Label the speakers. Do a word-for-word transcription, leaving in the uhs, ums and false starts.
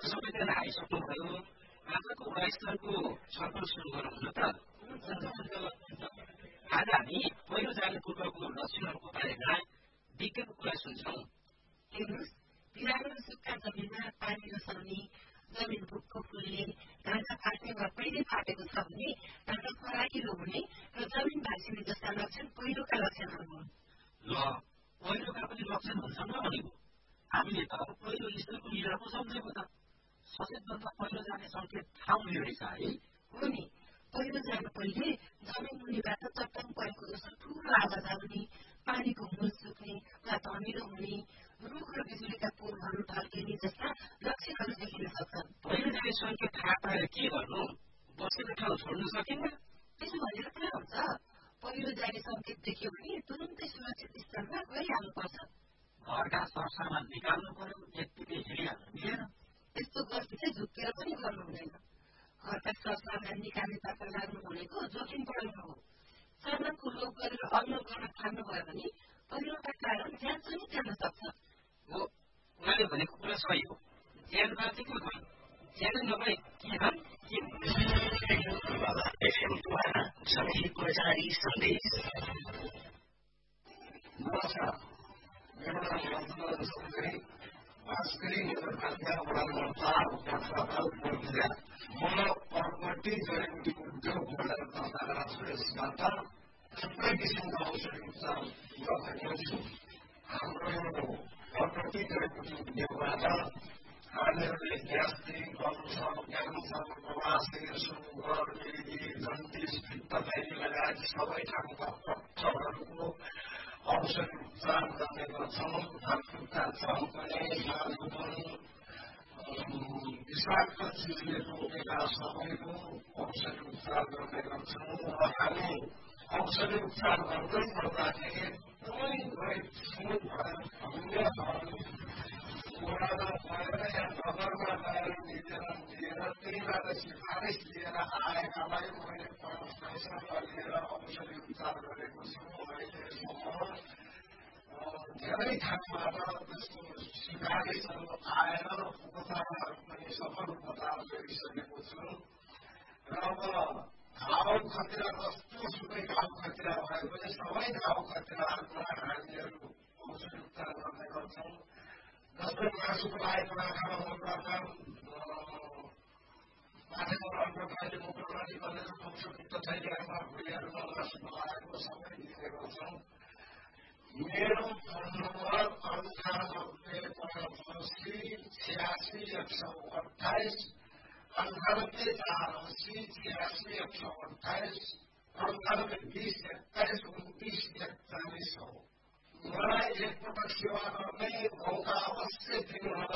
Speaker 1: सबैजना आइसक्नुभयो आजको वयस्करको छलफल सुरु गरौँ न त आज हामी पहिरो जाने पूर्वको लक्षणहरूको बारेमा विज्ञको कुरा सुन्छौँ
Speaker 2: हेर्नुहोस् बिरालो र सुक्खा जमिनमा पानी नसर्ने जमिन भुक्को फुल्ने ढाँचा फाट्ने वा पहिले फाटेको छ भने ढाँचा फराकिलो हुने र जमिन भाँचिने जस्ता लक्षण पहिरोका लक्षणहरू हुन्
Speaker 1: ल पहिरोका पनि लक्षण हुन्छन् र भनेको हामीले त पहिरो ईश्वरको लीला पो सम्झेको त सचेतभन्दा पहिरो जाने सङ्केत थाहा हुने रहेछ है
Speaker 2: हो नि पहिरो जानु पहिले जमिन मुनिबाट चट्टाङ परेको जस्तो ठुलो आवाज आउने पानीको मूल सुक्ने वा धमिलो हुने रुख र बिजुलीका पोलहरू ढल्किने जस्ता लक्षणहरू देखिन सक्छन्
Speaker 1: पहिरो जाने सङ्केत थाहा पाएर के गर्नु बसेको ठाउँ छोड्नु सकिन्न
Speaker 2: त्यसो भनेर कहाँ हुन्छ पहिरो जाने सङ्केत देख्यो भने तुरुन्तै सुरक्षित स्थानमा गइहाल्नुपर्छ
Speaker 1: घरका सरसामान निकाल्नु पर्यो यत्तिकै हिँडिहाल्नु मिलेन
Speaker 2: यस्तो गल्ती झुक्केर पनि गर्नु हुँदैन घरका सरसामान निकाल्ने तर्फ लाग्नु भनेको जोखिम बढाउनु हो सामानको लोभ गरेर अल्मल गर्न थाल्नुभयो भने पहिरोका कारण ज्यान पनि जान सक्छ
Speaker 1: हो उहाँले भनेको कुरा सही हो ज्यान बाँचेको धन ज्यान नभए के धन के
Speaker 3: एफएमद्वारा जनहितको जारी सन्देश
Speaker 4: नमस्कार मेरो नाम रञ्जन चौधरी भास्करी नगरपालिका वडा नम्बर चार उपप्रमुख म पर्वती जडीबुटीको उद्योग मण्डल दशहरा सुरेशबाट थुप्रै किसिमका औषधि उपचार गरिरहेको छु हाम्रो पर्वती जडीबुटी उद्योगबाट हामीहरूले ग्यास्ट्रिक अल्सर क्यान्सर प्रवासी सुगर मेरी जन्डिस पित्तथैली लगायत सबै ठाउँका पत्थरहरूको औषधि उपचार गर्ने गर्छौँ भातुका चम्पने नाजुबन विषाक्त चिजले रोकेका सबैको औषधि उपचार गर्ने गर्छौँ र हामी औषधि उपचार गर्दै गर्दाखेरि एकदमै गरिब छुट भएर अन्यहरू वडामा गएर या नगरमा गएर निवेदन दिएर त्यहीबाट सिफारिस लिएर आएकालाई मैले पैसा लिएर औषधि उपचार गरेको छु अहिलेसम्म धेरै ठाउँबाट त्यस्तो सिफारिसहरू आएर उपचारहरू पनि सफल उपचार गरिसकेको छु र अब घाउ खतिरा जस्तो सुकै घाउ खतिरा भए पनि सबै घाउ खतिराहरूमा हामीहरू औषधि उपचार गर्ने गर्छौँ जस्तै मासुको लागेको आँखामा मुखबाट माथिको अन्डथैली मुखप्रणाली गरेर वंश पित्तथैलीहरूमा भुँडीहरूमा मासुको लागेको सबै दिने गर्छौँ मेरो फोन नम्बर अन्ठानब्बे पचासी छ्यासी एक सौ अठाइस अन्ठानब्बे चार अस्सी छ्यासी एक सौ अठाइस अन्ठानब्बे बिस एक्काइस उन्तिस एकचालिस हो मलाई एकपटक सेवा गर्ने मौका अवश्य दिनुहोला